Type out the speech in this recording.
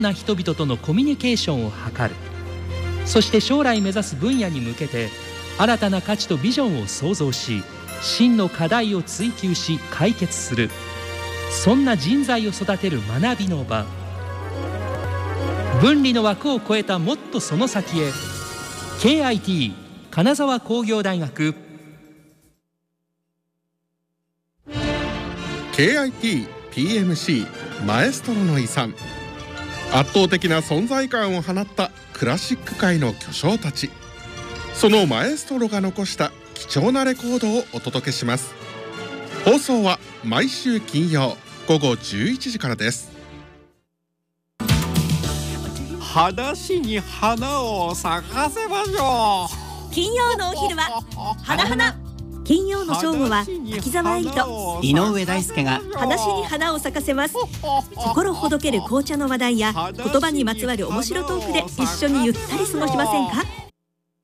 な人々とのコミュニケーションを図る。そして将来目指す分野に向けて新たな価値とビジョンを創造し、真の課題を追求し解決する、そんな人材を育てる学びの場。分離の枠を超えたもっとその先へ。 KIT 金沢工業大学。 KIT PMC マエストロの遺産。圧倒的な存在感を放ったクラシック界の巨匠たち、そのマエストロが残した貴重なレコードをお届けします。放送は毎週金曜午後11時からです。 話に花を咲かせましょう。金曜のお昼は花花。金曜の正午は滝沢エイと井上大輔が話に花を咲かせます。心ほどける紅茶の話題や言葉にまつわる面白トークで一緒にゆったり過ごしませんか。